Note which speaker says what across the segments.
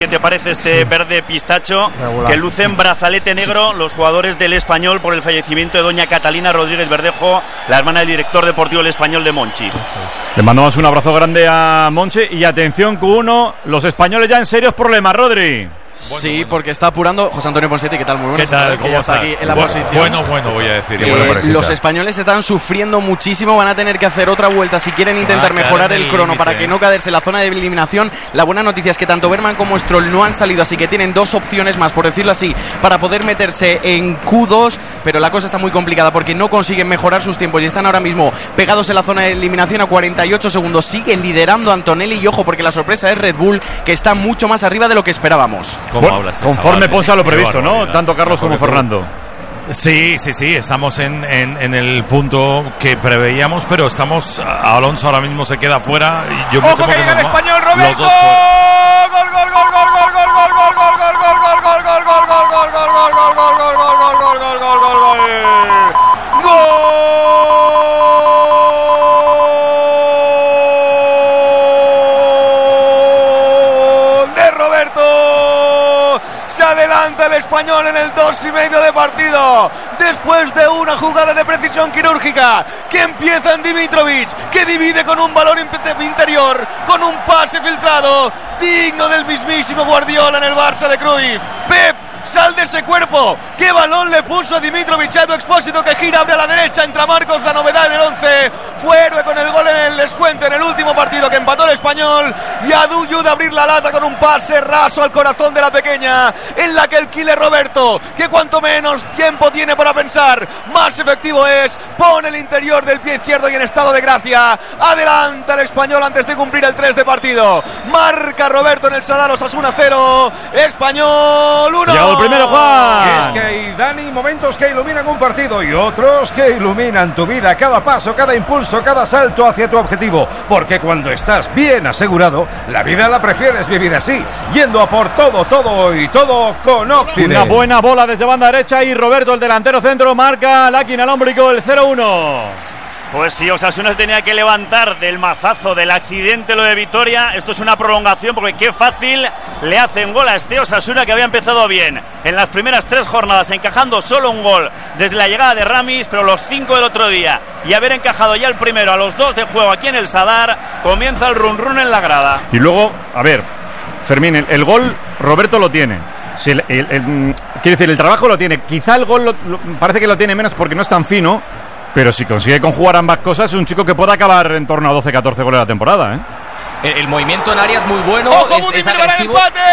Speaker 1: te parece este verde pistacho
Speaker 2: regular,
Speaker 1: que luce en brazalete negro los jugadores del Español por el fallecimiento de doña Catalina Rodríguez Verdejo, la hermana del director deportivo del Español de Monchi.
Speaker 3: Le mandamos un abrazo grande a Monchi y atención Q1, los españoles ya en serios problemas, Rodri.
Speaker 4: Sí, porque está apurando José Antonio Ponsetti. ¿Qué tal? Muy buenas.
Speaker 5: ¿Qué tal? ¿Cómo
Speaker 4: está aquí en la posición.
Speaker 5: Bueno, voy a decir.
Speaker 4: Los españoles están sufriendo muchísimo. Van a tener que hacer otra vuelta si quieren intentar mejorar el crono para que no caerse en la zona de eliminación. La buena noticia es que tanto Berman como Stroll no han salido, así que tienen dos opciones más, por decirlo así, para poder meterse en Q2, pero la cosa está muy complicada porque no consiguen mejorar sus tiempos y están ahora mismo pegados en la zona de eliminación a 48 segundos. Siguen liderando Antonelli y ojo, porque la sorpresa es Red Bull, que está mucho más arriba de lo que esperábamos.
Speaker 5: ¿Cómo hablas?
Speaker 3: Conforme Ponce a lo previsto, ¿no? Tanto Carlos como Fernando.
Speaker 5: Sí, estamos en el punto que preveíamos, pero estamos, Alonso ahora mismo se queda fuera.
Speaker 6: ¡Ojo que llega el español, Roberto! ¡Gol! Se adelanta el español en el 2,5 de partido después de una jugada de precisión quirúrgica que empieza en Dimitrovic, que divide con un balón interior, con un pase filtrado digno del mismísimo Guardiola en el Barça de Cruyff. Pep, sal de ese cuerpo. ¿Qué balón le puso Dimitrovic a Edu Expósito, que gira, abre a la derecha, entra Marcos, la novedad en el 11. Fue héroe con el gol en el descuento en el último partido que empató el español. Y Adu ayuda a abrir la lata con un pase raso al corazón de la pequeña, en la que el killer Roberto, que cuanto menos tiempo tiene para pensar, más efectivo es, pone el interior del pie izquierdo y en estado de gracia. Adelanta el español antes de cumplir el 3 de partido. Marca Roberto en el Sadar, Osasuna 0, Español 1.
Speaker 3: Llegado el primero, Juan.
Speaker 2: Y es que hay, Dani, momentos que iluminan un partido y otros que iluminan tu vida. Cada paso, cada impulso, cada salto hacia tu objetivo. Porque cuando estás bien asegurado, la vida la prefieres vivir así, yendo a por todo y todo con Occident.
Speaker 3: Una buena bola desde banda derecha y Roberto, el delantero centro, marca la quinalómbrico el 0-1.
Speaker 1: Pues sí, Osasuna tenía que levantar del mazazo del accidente lo de Vitoria. Esto es una prolongación porque qué fácil le hacen gol a este Osasuna, que había empezado bien en las primeras 3 jornadas, encajando solo un gol desde la llegada de Ramis, pero los 5 del otro día y haber encajado ya el primero a los 2 de juego aquí en el Sadar, comienza el run en la grada.
Speaker 3: Y luego, a ver, Fermín, el gol Roberto lo tiene. Si quiere decir, el trabajo lo tiene. Quizá el gol parece que lo tiene menos porque no es tan fino. Pero si consigue conjugar ambas cosas, es un chico que puede acabar en torno a 12-14 goles a la temporada, ¿eh?
Speaker 4: El movimiento en área es muy bueno.
Speaker 6: ¡Ojo,
Speaker 4: es agresivo.
Speaker 6: Para el empate!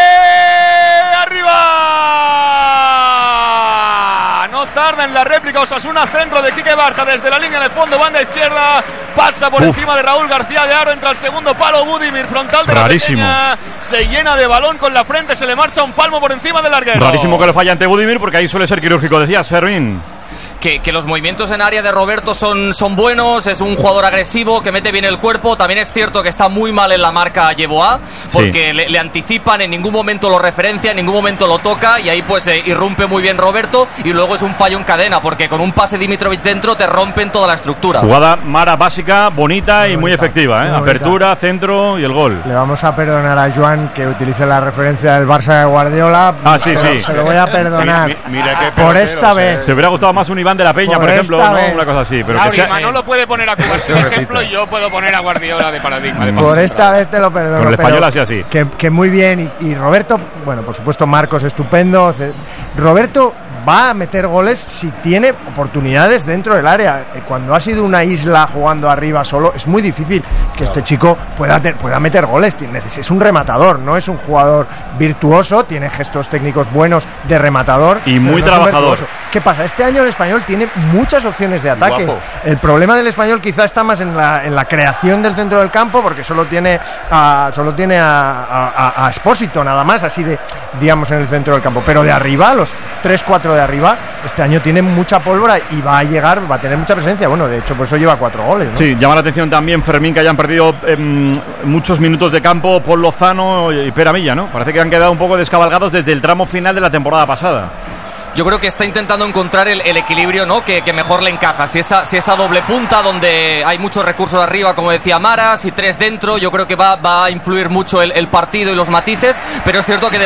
Speaker 6: ¡Arriba! No tarda en la réplica Osasuna, centro de Quique Barja desde la línea de fondo, banda izquierda, pasa por encima de Raúl García de Aro, entra al segundo palo Budimir, frontal de
Speaker 3: rarísimo.
Speaker 6: La pequeña, se llena de balón con la frente, se le marcha un palmo por encima del larguero.
Speaker 3: Rarísimo que le falla ante Budimir, porque ahí suele ser quirúrgico, decías, Fermín.
Speaker 4: Que los movimientos en área de Roberto son buenos, es un jugador agresivo que mete bien el cuerpo. También es cierto que está muy mal en la marca Yeboah, porque sí, le anticipan, en ningún momento lo referencia, en ningún momento lo toca, y ahí pues irrumpe muy bien Roberto. Y luego es un fallo en cadena, porque con un pase Dimitrovic dentro te rompen toda la estructura.
Speaker 3: Jugada Mara básica, bonita y muy efectiva, ¿eh? Apertura, centro y el gol.
Speaker 2: Le vamos a perdonar a Joan que utilice la referencia del Barça de Guardiola.
Speaker 3: Sí.
Speaker 2: Se lo voy a perdonar.
Speaker 7: Mira que
Speaker 2: por esta vez.
Speaker 3: Te hubiera gustado más un Iván de la Peña, por ejemplo, ¿no? Una cosa así. Pero
Speaker 6: Manolo puede poner a Cubarsí de ejemplo y yo puedo poner a Guardiola de paradigma.
Speaker 2: Por esta vez te lo perdono.
Speaker 3: Con el español así.
Speaker 2: Que muy bien. Y Roberto, bueno, por supuesto, Marcos estupendo. Roberto va a meter goles si tiene oportunidades dentro del área. Cuando ha sido una isla jugando arriba solo, es muy difícil que este chico pueda meter goles. Es un rematador, no es un jugador virtuoso, tiene gestos técnicos buenos de rematador
Speaker 3: y muy trabajador.
Speaker 2: ¿Qué pasa? Este año el español tiene muchas opciones de ataque.
Speaker 7: Guapo.
Speaker 2: El problema del español quizá está más en la creación del centro del campo, porque solo tiene a Expósito nada más, así de, digamos, en el centro del campo. Pero de arriba, los 3-4 de arriba, este año tiene mucha pólvora y va a tener mucha presencia. Bueno, de hecho, por eso lleva 4 goles, ¿no?
Speaker 3: Sí, llama la atención también, Fermín, que hayan perdido muchos minutos de campo Paul Lozano y Pere Milla, ¿no? Parece que han quedado un poco descabalgados desde el tramo final de la temporada pasada.
Speaker 4: Yo creo que está intentando encontrar el equilibrio, ¿no? Que mejor le encaja. Si esa doble punta donde hay muchos recursos arriba, como decía Mara, si 3 dentro, yo creo que va a influir mucho el partido y los matices, pero es cierto que